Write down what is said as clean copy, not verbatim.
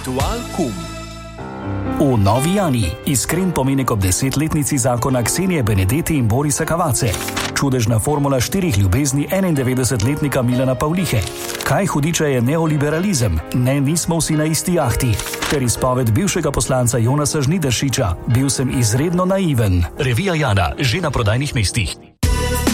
Aktualkum. V Novi Jani iskren pomenek ob 10-letnici zakona Ksenije Benedetti in Borisa Cavazze. Čudežna formula 4 ljubezni 91-letnika Milana Pavlihe. Kaj hudiča je neoliberalizem? Ne, nismo vsi na isti jahti. Ter izpoved bivšega poslanca Jonasa Žnidaršiča. Bil sem izredno naiven. Revija Jana, že na prodajnih mestih.